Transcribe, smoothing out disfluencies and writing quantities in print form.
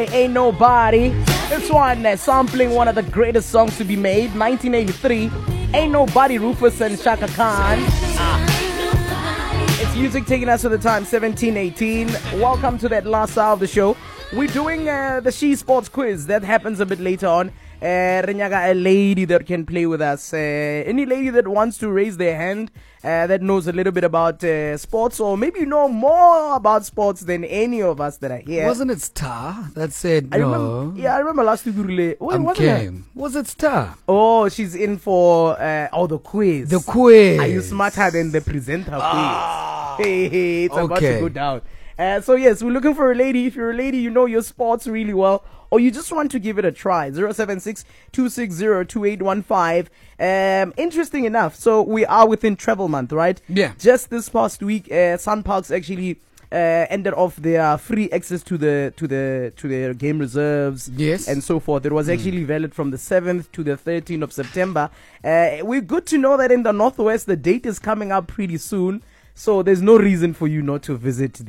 Ain't Nobody. This one sampling one of the greatest songs to be made, 1983. Ain't Nobody, Rufus and Shaka Khan. It's music taking us to the time 1718. Welcome to that last hour of the show. We're doing the She Sports quiz. That happens a bit later on. Renyaga, a lady that can play with us. Any lady that wants to raise their hand that knows a little bit about sports, or maybe you know more about sports than any of us that are here. Wasn't it Star that said no? I remember last week. Was it Star? Oh, she's in for the quiz. The quiz. Are you smarter than the presenter quiz? Hey, it's about to go down. So yes, we're looking for a lady. If you're a lady, you know your sports really well, or you just want to give it a try. 076-260-2815. Interesting enough, so we are within travel month, right? Yeah. Just this past week, SunParks actually ended off their free access to their game reserves, yes, and so forth. It was actually valid from the 7th to the 13th of September. We're good to know that in the Northwest, the date is coming up pretty soon. So there's no reason for you not to visit